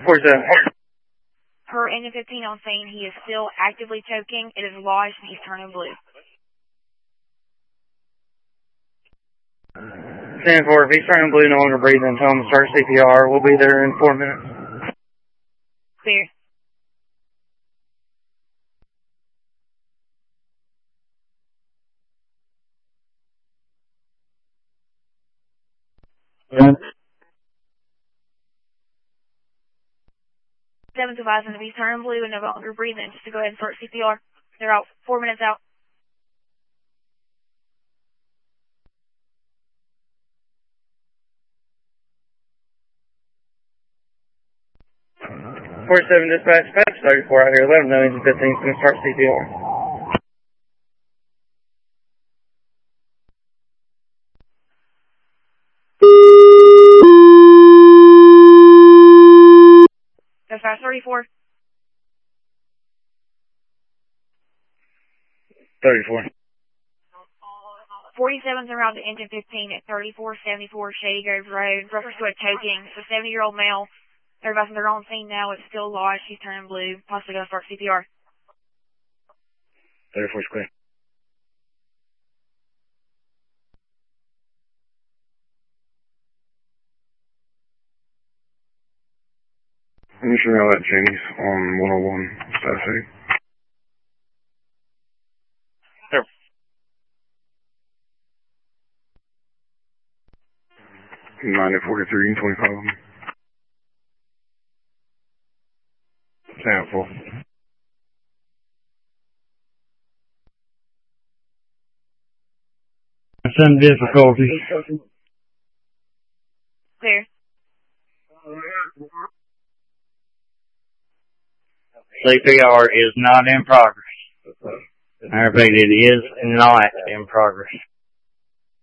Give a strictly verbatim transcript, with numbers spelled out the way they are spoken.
four seven. Per engine fifteen on scene, he is still actively choking. It is lodged and he's turning blue. ten four, if he's turning blue, no longer breathing, tell him to start C P R. We'll be there in four minutes. Clear. Yeah. seven two five, if he's turning blue and no longer breathing, just to go ahead and start C P R. They're out. Four minutes out. four seven dispatch, patch thirty-four out here. Let him know engine fifteen is going to start C P R. Dispatch thirty-four. thirty-four. forty-seven's around to engine fifteen at thirty-four seventy-four Shady Grove Road. Reference to a choking. It's a seventy-year-old male. Everybody's they're on scene now. It's still lodged. He's turning blue. Possibly going to start C P R. thirty-four is clear. I'm sure I'll let Jenny's on one oh one. Status eight. Sure. nine forty-three and twenty-five of them. Sample. Some difficulties. Clear. C P R is not in progress. I repeat, it is not in progress.